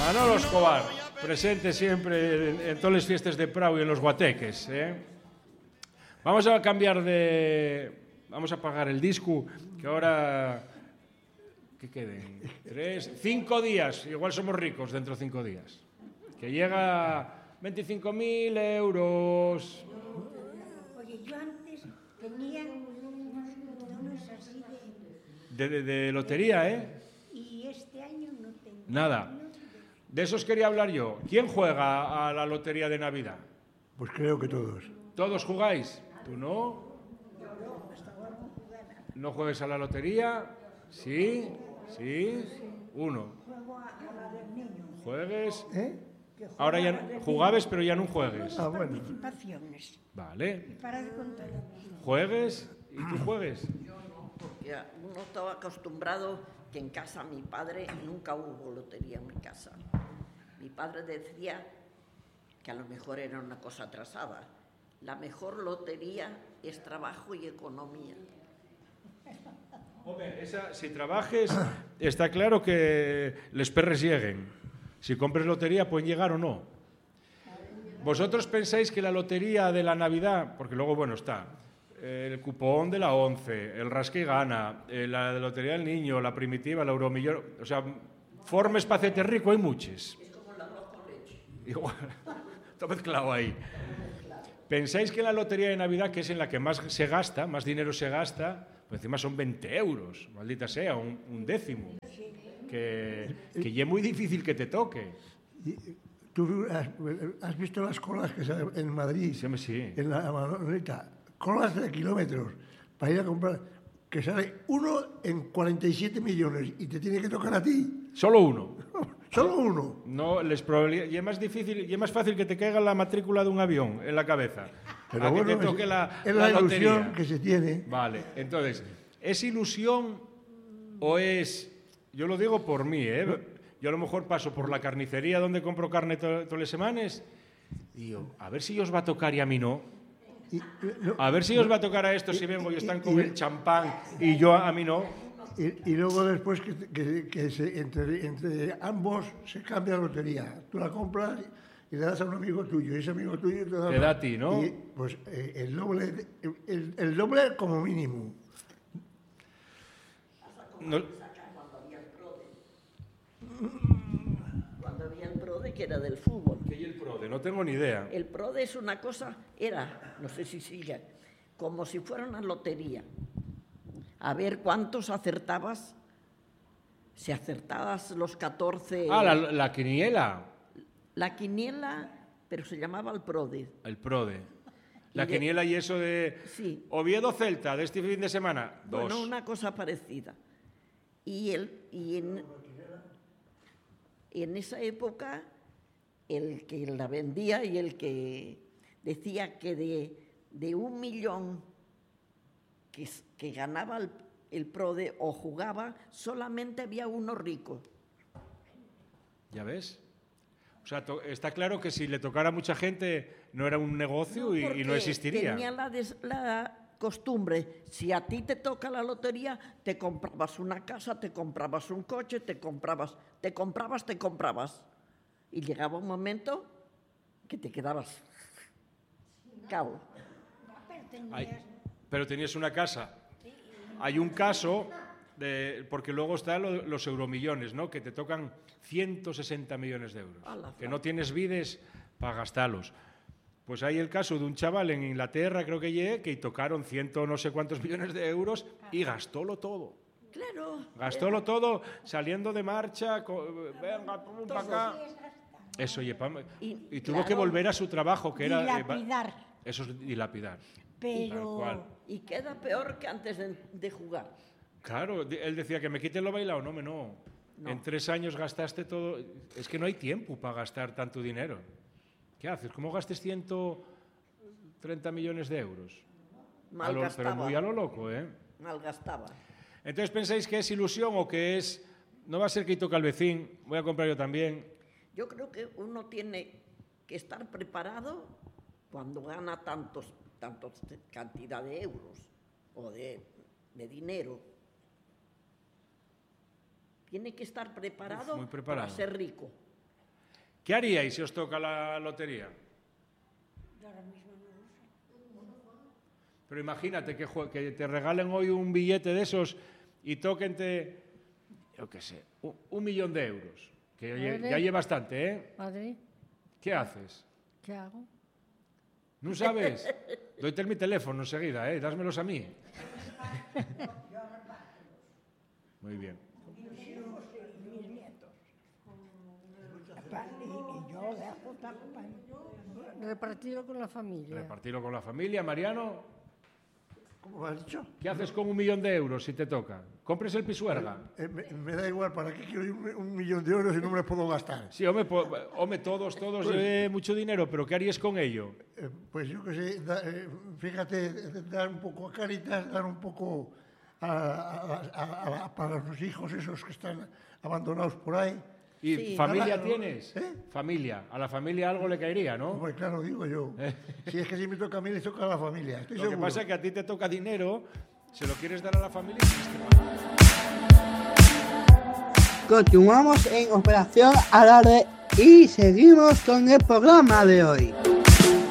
Manolo Escobar, presente siempre en todas las fiestas de Prau y en los guateques. Vamos a cambiar de... Vamos a apagar el disco, que ahora... ¿Qué queden? 5 días. Igual somos ricos dentro de 5 días. Que llega 25.000 euros. Oye, yo antes tenía unos botones así De lotería, ¿eh? Y este año no tengo. Nada. De esos quería hablar yo. ¿Quién juega a la lotería de Navidad? Pues creo que todos. ¿Todos jugáis? ¿Tú no? ¿No juegues a la lotería? ¿Sí? ¿Sí? Uno. Juego a la del niño. ¿Juegues? Que juego Ahora a ya la del jugabes, niño. pero ya no juegues. Ah, bueno. Participaciones. Vale. Para de contar. ¿Juegues? ¿Y tú juegues? Porque uno estaba acostumbrado que en casa mi padre nunca hubo lotería en mi casa. Mi padre decía que a lo mejor era una cosa atrasada. La mejor lotería es trabajo y economía. Hombre, si trabajes, está claro que les perres lleguen. Si compres lotería, pueden llegar o no. ¿Vosotros pensáis que la lotería de la Navidad, porque luego, bueno, está el cupón de la 11, el rasca y gana, la lotería del niño, la primitiva, el euromillón, o sea, formes para hacerte rico hay muchas. Es como el arroz con leche. Igual, está mezclado ahí. ¿Pensáis que la lotería de Navidad, que es en la que más se gasta, más dinero se gasta, pues encima son 20 euros, maldita sea, un décimo, que ya es muy difícil que te toque? ¿Tú has visto las colas que salen en Madrid? Sí. En la Manolita. Colas de kilómetros para ir a comprar. Que sale uno en 47 millones y te tiene que tocar a ti. Solo uno. Solo uno. No, y es más difícil y es más fácil que te caiga la matrícula de un avión en la cabeza. Pero a bueno, que te toque es la ilusión lotería. que se tiene. Vale, entonces, ¿es ilusión o es...? Yo lo digo por mí, ¿eh? Yo a lo mejor paso por la carnicería donde compro carne todas las semanas y digo, a ver si os va a tocar y a mí no. A ver si os va a tocar a estos si vengo y están con el champán y yo a mí no. Y luego después entre ambos se cambia la lotería. Tú la compras y le das a un amigo tuyo y ese amigo tuyo te da a ti, ¿no? Y, pues el doble como mínimo. No. Cuando había el PRODE, que era del fútbol. ¿Qué hay el PRODE? No tengo ni idea. El PRODE es una cosa, no sé si sigue, como si fuera una lotería. A ver cuántos acertabas. Si acertabas los 14... Ah, la quiniela. La quiniela, pero se llamaba el PRODE. El PRODE. La quiniela y eso de... Sí. Oviedo-Celta, de este fin de semana. 2. Bueno, una cosa parecida. Y en esa época, el que la vendía y el que decía que de 1 millón que ganaba el PRODE o jugaba, solamente había uno rico. ¿Ya ves? O sea, está claro que si le tocara a mucha gente no era un negocio y no existiría. Tenía la costumbre, si a ti te toca la lotería, te comprabas una casa, te comprabas un coche, te comprabas. Y llegaba un momento que te quedabas cao. Pero tenías una casa. Hay un caso, porque luego están los euromillones, ¿no? Que te tocan 160 millones de euros. Que no tienes vides para gastarlos. Pues hay el caso de un chaval en Inglaterra, creo que tocaron 100 no sé cuántos millones de euros y gastólo todo. Claro. Gastólo todo, saliendo de marcha, venga, pum, para acá. Eso, y tuvo que volver a su trabajo, que era... Dilapidar. Eso es dilapidar. Pero... Y queda peor que antes de jugar. Claro, él decía que me quiten lo bailado. No. En 3 años gastaste todo. Es que no hay tiempo para gastar tanto dinero. ¿Qué haces? ¿Cómo gastes 130 millones de euros? Malgastaba. Pero muy a lo loco, ¿eh? Malgastaba. Entonces, ¿pensáis que es ilusión o que es... No va a ser que toca al vecino, voy a comprar yo también? Yo creo que uno tiene que estar preparado cuando gana tantos cantidad de euros o de dinero. Tiene que estar preparado para ser rico. ¿Qué haríais si os toca la lotería? Pero imagínate que te regalen hoy un billete de esos y toquente, yo qué sé, 1 millón de euros. Que ya lleva bastante, ¿eh? Madre, ¿Qué haces? ¿qué hago? ¿No sabes? Doyte mi teléfono enseguida, ¿eh? Dásmelos a mí. Muy bien. Mis nietos. Y yo dejo también. Repartirlo con la familia. Repartirlo con la familia, Mariano. ¿Cómo me has dicho? ¿Qué haces con 1 millón de euros si te toca? ¿Compres el Pisuerga? Me da igual, ¿para qué quiero 1 millón de euros si no me lo puedo gastar? Sí, hombre, todos mucho dinero, pero ¿qué harías con ello? Pues yo qué sé, fíjate, dar un poco a Cáritas, dar un poco para los hijos esos que están abandonados por ahí. ¿Y Sí, familia nada, tienes? ¿eh? Familia. A la familia algo le caería, ¿no? Pues claro, digo yo. Si es que si me toca a mí, les toca a la familia. Estoy Lo que seguro. pasa es que a ti te toca dinero, se lo quieres dar a la familia. Continuamos en Operación Alarde y seguimos con el programa de hoy.